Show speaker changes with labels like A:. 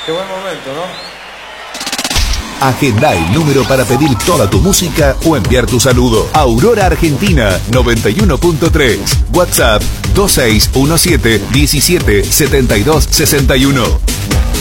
A: Qué buen momento, ¿no?
B: Agenda el número para pedir toda tu música o enviar tu saludo. Aurora Argentina 91.3. WhatsApp 2617 17 72 61.